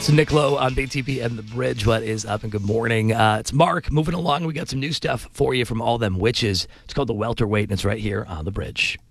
It's Nick Lowe on Big TV and The Bridge. What is up, and good morning. It's Mark moving along. We got some new stuff for you from All Them Witches. It's called The Welterweight, and it's right here on The Bridge.